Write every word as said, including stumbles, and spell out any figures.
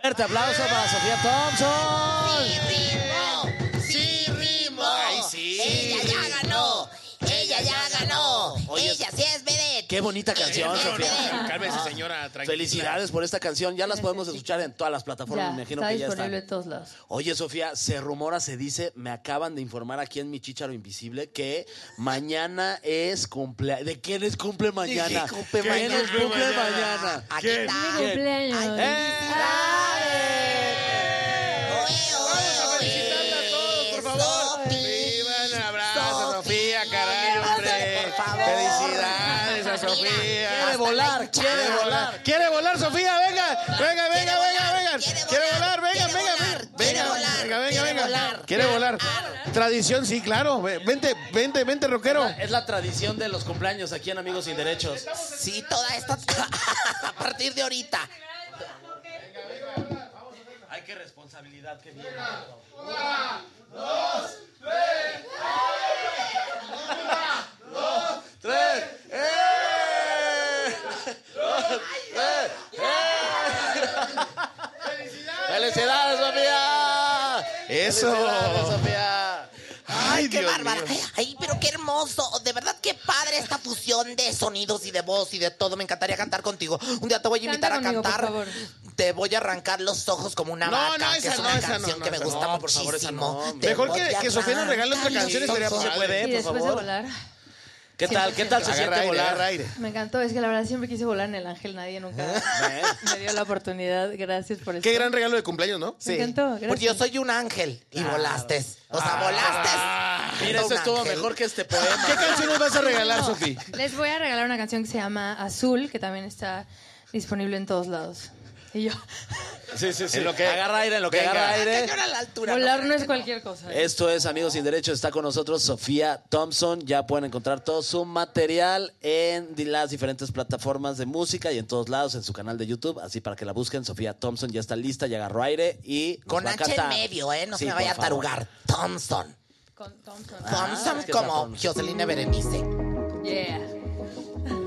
Fuerte aplauso para Sofía Thompson. ¡Sí, ritmo! ¡Sí, ritmo! ¡Ay, sí! ¡Ella ya ganó! ¡Ella ya ganó! Oye, ¡Ella sí es vedette! Qué bonita canción, no, Sofía. Cálmese, señora, tranquila. Felicidades por esta canción. Ya las podemos escuchar en todas las plataformas. Ya, Me imagino está que ya disponible están. en todos lados. Oye, Sofía, se rumora, se dice, me acaban de informar aquí en mi Chícharo Invisible que mañana es cumpleaños. ¿De quién es cumple mañana? ¿De quién cumple ¿Quién mañana? es cumple mañana? Aquí ¿Quién? está. Mi cumpleaños. Ay, Vamos a felicitarla a todos, por favor. Viva, un abrazo a Sofía, caray, hombre. Por favor. Felicidades a Sofía. Quiere volar, quiere volar. ¿Quiere volar, Sofía? Venga, venga, venga, venga, volar, venga. quiere ¿Quiere volar, volar? Venga, quiere venga, volar, venga. quiere Venga, volar, venga, venga, quiere venga. volar. Quiere volar. Tradición, sí, claro. Vente, vente, vente, rockero. Es la tradición de los cumpleaños aquí en Amigos Sin Derechos. Sí, toda esta... a partir de ahorita. Ay, qué responsabilidad, qué bien. Tres. ¡Eh! ¡Eh! ¡Eh! ¡Felicidades, Sofía! Eso. ¡Felicidades, Sofía! Ay, ¡Qué Dios bárbara! mío. Ay, pero qué hermoso. De verdad, qué padre esta fusión de sonidos y de voz y de todo. Me encantaría cantar contigo. Un día te voy a invitar Canta a conmigo, por cantar. favor. Te voy a arrancar los ojos como una No, vaca, no, que esa es no, una esa no, canción no, que me esa gusta no, por favor, esa muchísimo. no. Te Mejor voy que- a que Sofía nos regale otra arrancar canción, los estaría ojos. padre. puede, Y por después de favor. volar. ¿Qué tal? ¿Qué tal se Agarra siente aire, volar? agarra aire. Me encantó, es que la verdad siempre quise volar en el Ángel, nadie nunca me dio la oportunidad. Gracias por eso. Qué gran regalo de cumpleaños, ¿no? Me encantó, gracias. Porque yo soy un ángel y volaste. O sea, volaste. Mira, eso Un estuvo ángel. mejor que este poema. ¿Qué canción nos vas a regalar, Sofía? Les voy a regalar una canción que se llama Azul, que también está disponible en todos lados. Y yo, Sí, sí, sí. En lo que- agarra aire, en lo que Venga. agarra aire. Cañón a la altura. volar no es cualquier cosa. ¿eh? Esto es Amigos Sin Derechos. Está con nosotros Sofía Thompson. Ya pueden encontrar todo su material en di- las diferentes plataformas de música y en todos lados en su canal de YouTube. Así para que la busquen. Sofía Thompson ya está lista, ya agarró aire y nos Con va a H en cantar. medio, ¿eh? No Sí, se me vaya a por favor. tarugar. Thompson. Con Thompson. Thompson es que es la como Thompson. Jocelyn Berenice. Yeah.